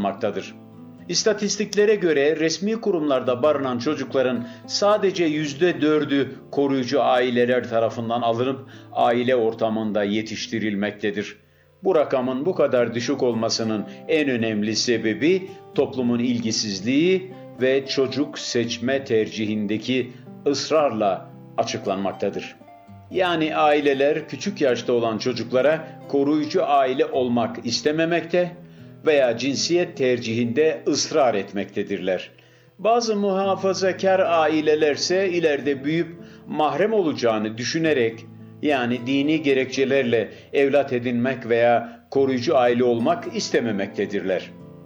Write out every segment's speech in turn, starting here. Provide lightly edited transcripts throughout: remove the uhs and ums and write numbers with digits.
alınmaktadır. İstatistiklere göre resmi kurumlarda barınan çocukların sadece %4'ü koruyucu aileler tarafından alınıp aile ortamında yetiştirilmektedir. Bu rakamın bu kadar düşük olmasının en önemli sebebi toplumun ilgisizliği ve çocuk seçme tercihindeki ısrarla açıklanmaktadır. Yani aileler küçük yaşta olan çocuklara koruyucu aile olmak istememekte veya cinsiyet tercihinde ısrar etmektedirler. Bazı muhafazakar ailelerse ileride büyüyüp mahrem olacağını düşünerek, yani dini gerekçelerle evlat edinmek veya koruyucu aile olmak istememektedirler.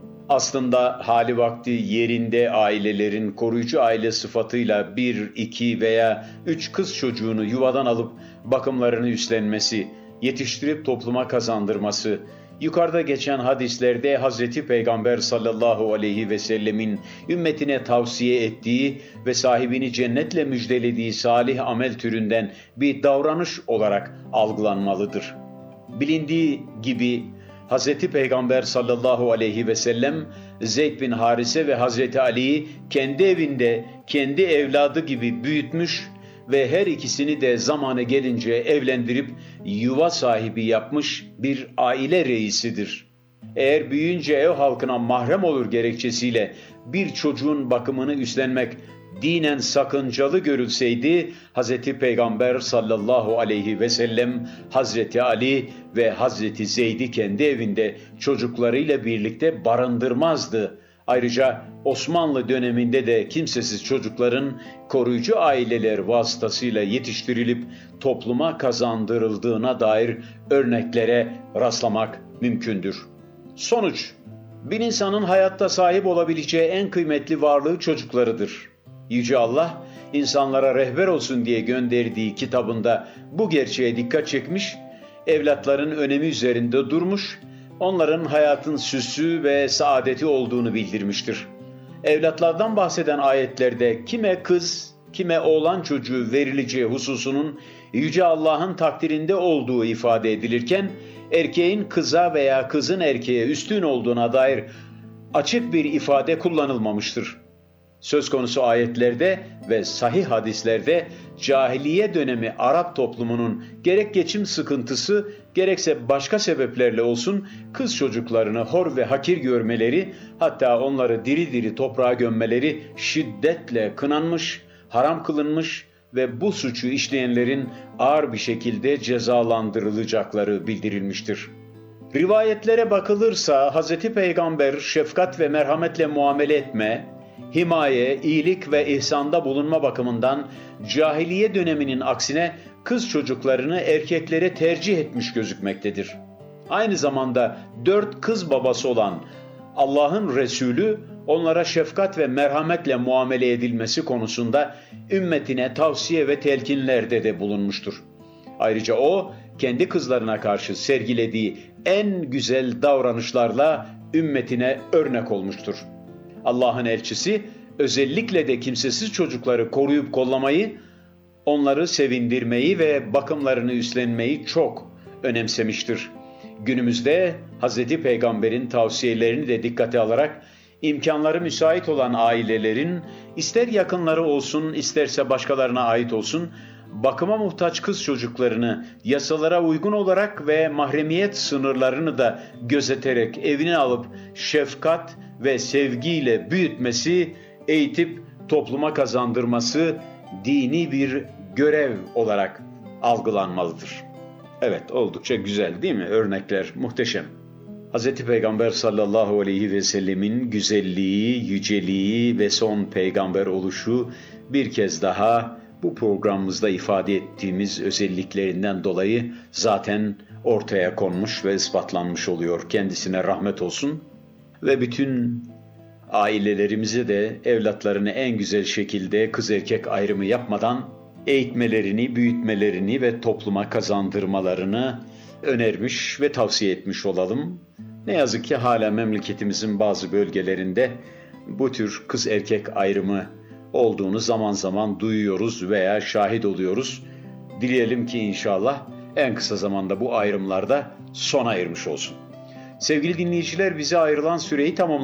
Aslında hali vakti yerinde ailelerin koruyucu aile sıfatıyla 1, 2 veya 3 kız çocuğunu yuvadan alıp bakımlarını üstlenmesi, yetiştirip topluma kazandırması, yukarıda geçen hadislerde Hazreti Peygamber sallallahu aleyhi ve sellemin ümmetine tavsiye ettiği ve sahibini cennetle müjdelediği salih amel türünden bir davranış olarak algılanmalıdır. Bilindiği gibi Hazreti Peygamber sallallahu aleyhi ve sellem Zeyd bin Harise ve Hazreti Ali'yi kendi evinde kendi evladı gibi büyütmüş ve her ikisini de zamanı gelince evlendirip yuva sahibi yapmış bir aile reisidir. Eğer büyüyünce ev halkına mahrem olur gerekçesiyle bir çocuğun bakımını üstlenmek dinen sakıncalı görülseydi, Hz. Peygamber sallallahu aleyhi ve sellem Hazreti Ali ve Hazreti Zeyd'i kendi evinde çocuklarıyla birlikte barındırmazdı. Ayrıca Osmanlı döneminde de kimsesiz çocukların koruyucu aileler vasıtasıyla yetiştirilip topluma kazandırıldığına dair örneklere rastlamak mümkündür. Sonuç, bir insanın hayatta sahip olabileceği en kıymetli varlığı çocuklarıdır. Yüce Allah, insanlara rehber olsun diye gönderdiği kitabında bu gerçeğe dikkat çekmiş, evlatların önemi üzerinde durmuş, onların hayatın süsü ve saadeti olduğunu bildirmiştir. Evlatlardan bahseden ayetlerde kime kız, kime oğlan çocuğu verileceği hususunun Yüce Allah'ın takdirinde olduğu ifade edilirken, erkeğin kıza veya kızın erkeğe üstün olduğuna dair açık bir ifade kullanılmamıştır. Söz konusu ayetlerde ve sahih hadislerde cahiliye dönemi Arap toplumunun gerek geçim sıkıntısı gerekse başka sebeplerle olsun kız çocuklarını hor ve hakir görmeleri, hatta onları diri diri toprağa gömmeleri şiddetle kınanmış, haram kılınmış ve bu suçu işleyenlerin ağır bir şekilde cezalandırılacakları bildirilmiştir. Rivayetlere bakılırsa Hz. Peygamber şefkat ve merhametle muamele etme, himaye, iyilik ve ihsanda bulunma bakımından cahiliye döneminin aksine kız çocuklarını erkeklere tercih etmiş gözükmektedir. Aynı zamanda 4 kız babası olan Allah'ın Resulü onlara şefkat ve merhametle muamele edilmesi konusunda ümmetine tavsiye ve telkinlerde de bulunmuştur. Ayrıca o kendi kızlarına karşı sergilediği en güzel davranışlarla ümmetine örnek olmuştur. Allah'ın elçisi özellikle de kimsesiz çocukları koruyup kollamayı, onları sevindirmeyi ve bakımlarını üstlenmeyi çok önemsemiştir. Günümüzde Hz. Peygamber'in tavsiyelerini de dikkate alarak imkanları müsait olan ailelerin ister yakınları olsun isterse başkalarına ait olsun bakıma muhtaç kız çocuklarını yasalara uygun olarak ve mahremiyet sınırlarını da gözeterek evine alıp şefkat ve sevgiyle büyütmesi, eğitip topluma kazandırması dini bir görev olarak algılanmalıdır. Evet, oldukça güzel değil mi? Örnekler muhteşem. Hz. Peygamber sallallahu aleyhi ve sellemin güzelliği, yüceliği ve son peygamber oluşu bir kez daha bu programımızda ifade ettiğimiz özelliklerinden dolayı zaten ortaya konmuş ve ispatlanmış oluyor. Kendisine rahmet olsun ve bütün ailelerimize de evlatlarını en güzel şekilde kız erkek ayrımı yapmadan eğitmelerini, büyütmelerini ve topluma kazandırmalarını önermiş ve tavsiye etmiş olalım. Ne yazık ki hala memleketimizin bazı bölgelerinde bu tür kız erkek ayrımı olduğunu zaman zaman duyuyoruz veya şahit oluyoruz. Dileyelim ki inşallah en kısa zamanda bu ayrımlarda sona ermiş olsun. Sevgili dinleyiciler, bize ayrılan süreyi tamamladık.